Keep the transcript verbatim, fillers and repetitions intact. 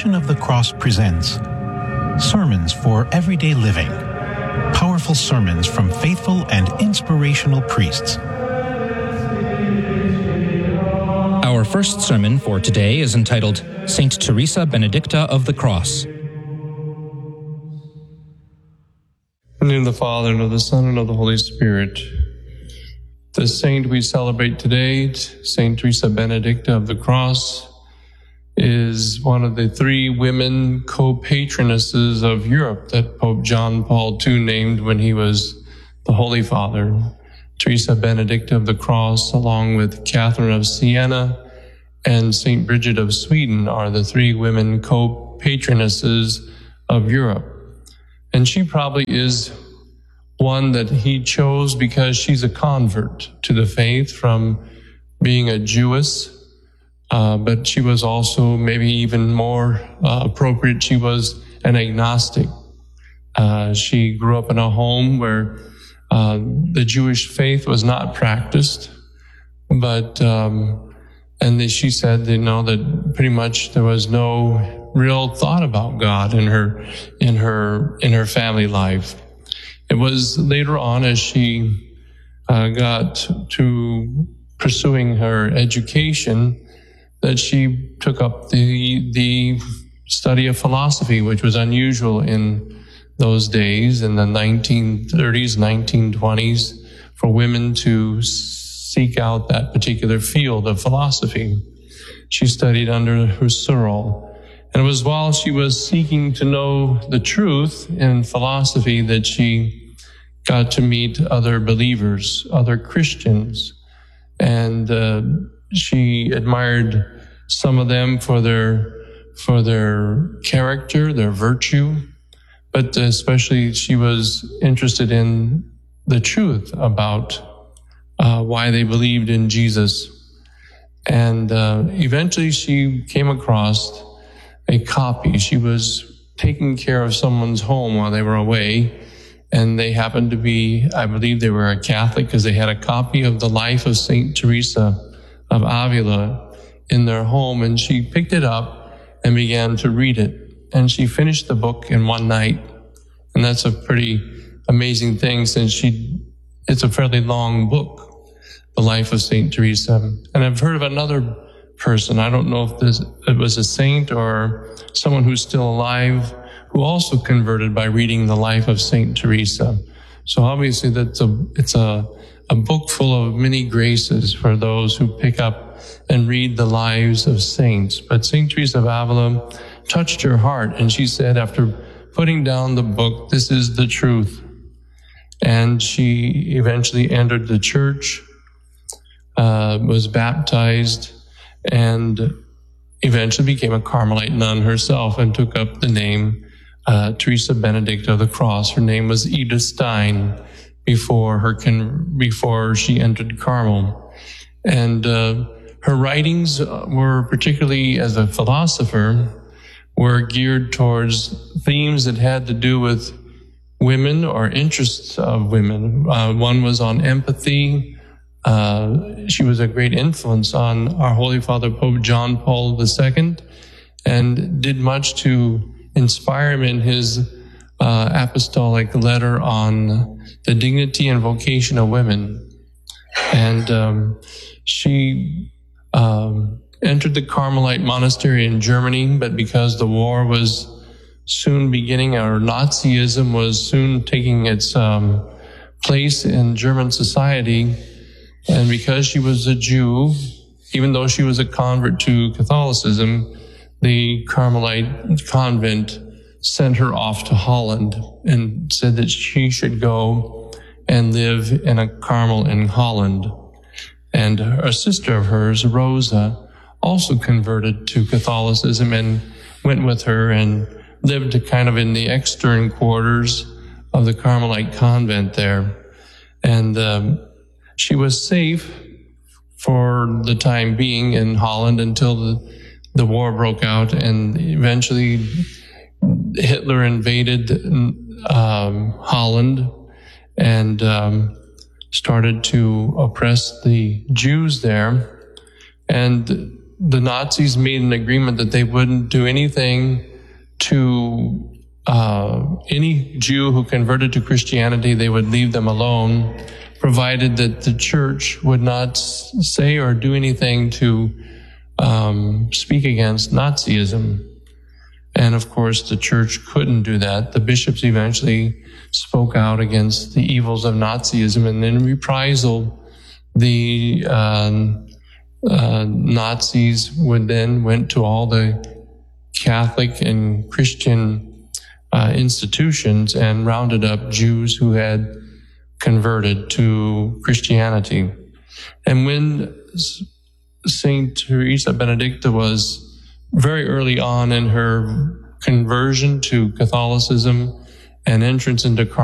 Passion of the Cross presents Sermons for Everyday Living. Powerful sermons from faithful and inspirational priests. Our first sermon for today is entitled Saint Teresa Benedicta of the Cross. In the name of the Father, and of the Son, and of the Holy Spirit. The saint we celebrate today, Saint Teresa Benedicta of the Cross, is one of the three women co-patronesses of Europe that Pope John Paul the Second named when he was the Holy Father. Teresa Benedicta of the Cross, along with Catherine of Siena and Saint Bridget of Sweden, are the three women co-patronesses of Europe. And she probably is one that he chose because she's a convert to the faith from being a Jewess. Uh, but she was also, maybe even more uh, appropriate, she was an agnostic. Uh, she grew up in a home where uh, the Jewish faith was not practiced, but, um, and she said, you know, that pretty much there was no real thought about God in her, in her, in her family life. It was later on as she uh, got to pursuing her education that she took up the the study of philosophy, which was unusual in those days, in the nineteen thirties, nineteen twenties, for women to seek out that particular field of philosophy. She studied under Husserl, and it was while she was seeking to know the truth in philosophy that she got to meet other believers, other Christians, and uh, she admired some of them for their for their character, their virtue, but especially she was interested in the truth about uh, why they believed in Jesus. And uh, eventually she came across a copy. She was taking care of someone's home while they were away, and they happened to be, I believe they were a Catholic, because they had a copy of the life of Saint Teresa of Avila in their home, and she picked it up and began to read it. And she finished the book in one night. And that's a pretty amazing thing, since she, it's a fairly long book, the life of Saint Teresa. And I've heard of another person, I don't know if this, it was a saint or someone who's still alive, who also converted by reading the life of Saint Teresa. So obviously that's a, it's a, a book full of many graces for those who pick up and read the lives of saints. But Saint Teresa of Avila touched her heart, and she said, after putting down the book, "This is the truth." And she eventually entered the church, uh, was baptized, and eventually became a Carmelite nun herself and took up the name uh, Teresa Benedicta of the Cross. Her name was Edith Stein before her con- before she entered Carmel. And uh, her writings were, particularly as a philosopher, were geared towards themes that had to do with women or interests of women. Uh, one was on empathy. Uh, she was a great influence on our Holy Father, Pope John Paul the Second, and did much to inspire him in his uh, apostolic letter on the dignity and vocation of women. And um, she um, entered the Carmelite monastery in Germany, but because the war was soon beginning, or Nazism was soon taking its um, place in German society, and because she was a Jew, even though she was a convert to Catholicism, the Carmelite convent sent her off to Holland and said that she should go and live in a Carmel in Holland. And a sister of hers, Rosa, also converted to Catholicism and went with her and lived kind of in the extern quarters of the Carmelite convent there. And um, she was safe for the time being in Holland until the, the war broke out, and eventually Hitler invaded um, Holland and um, started to oppress the Jews there. And the Nazis made an agreement that they wouldn't do anything to uh, any Jew who converted to Christianity. They would leave them alone, provided that the church would not say or do anything to um, speak against Nazism. And of course, the church couldn't do that. The bishops eventually spoke out against the evils of Nazism, and in reprisal, the um, uh, Nazis would then went to all the Catholic and Christian uh, institutions and rounded up Jews who had converted to Christianity. And when Saint Teresa Benedicta was very early on in her conversion to Catholicism and entrance into